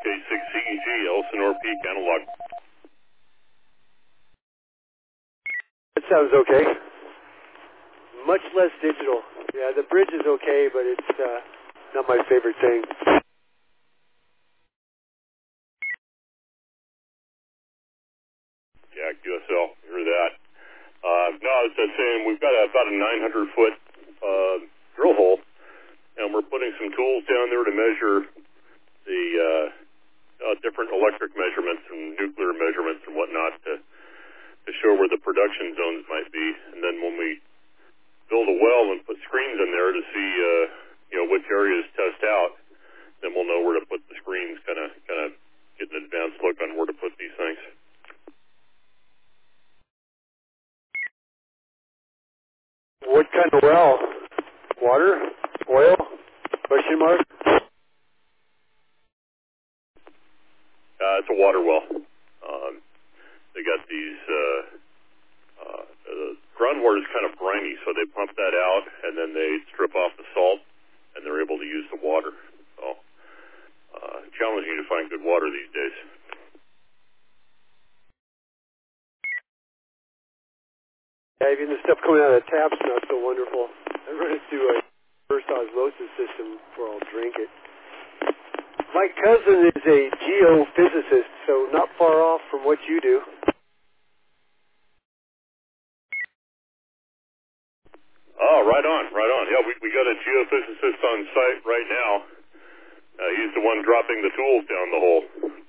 SK6CEG, Elsinore Peak analog. That sounds okay. Much less digital. Yeah, the bridge is okay, but it's not my favorite thing. Yeah, QSL, hear that. No, I was just saying, we've got about a 900-foot drill hole, and we're putting some tools down there to measure the different electric measurements and nuclear measurements and whatnot to show where the production zones might be. And then when we build a well and put screens in there to see, which areas test out, then we'll know where to put the screens, kind of get an advanced look on where to put these things. What kind of well? Water? Oil? Question mark? It's a water well. They got these, the groundwater is kind of briny, so they pump that out, and then they strip off the salt, and they're able to use the water. So, challenging to find good water these days. Yeah, even the stuff coming out of the tap's not so wonderful. I run it through a reverse osmosis system before I'll drink it. My cousin is a geophysicist, so not far off from what you do. Oh, right on. Yeah, we got a geophysicist on site right now. He's the one dropping the tools down the hole.